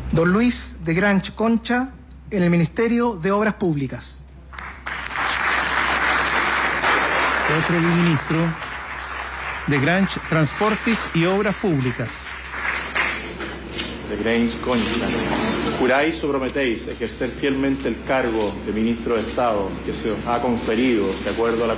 Don Luis de Granch Concha, en el Ministerio de Obras Públicas. Otro viceministro de Granch, Transportes y Obras Públicas. De Granch Concha, juráis o prometéis ejercer fielmente el cargo de ministro de Estado que se os ha conferido de acuerdo a la